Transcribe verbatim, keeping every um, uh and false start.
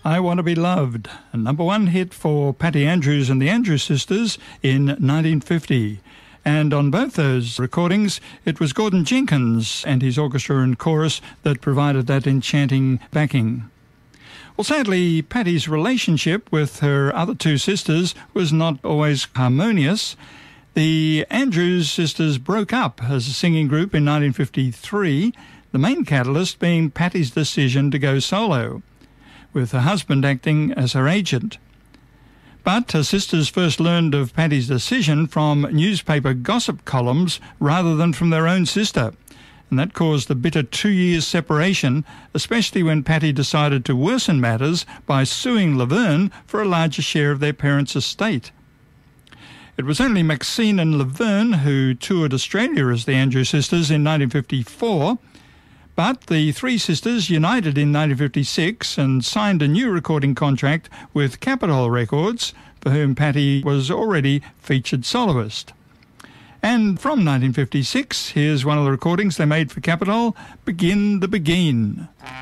I Want to Be Loved, a number one hit for Patty Andrews and the Andrews Sisters in nineteen fifty. And on both those recordings, it was Gordon Jenkins and his orchestra and chorus that provided that enchanting backing. Well, sadly, Patty's relationship with her other two sisters was not always harmonious. The Andrews Sisters broke up as a singing group in nineteen fifty-three, the main catalyst being Patty's decision to go solo, with her husband acting as her agent. But her sisters first learned of Patty's decision from newspaper gossip columns rather than from their own sister, and that caused a bitter two years separation, especially when Patty decided to worsen matters by suing Laverne for a larger share of their parents' estate. It was only Maxine and Laverne who toured Australia as the Andrews Sisters in nineteen fifty-four, but the three sisters united in nineteen fifty-six and signed a new recording contract with Capitol Records, for whom Patty was already featured soloist. And from nineteen fifty-six, here's one of the recordings they made for Capitol, Begin the Begin.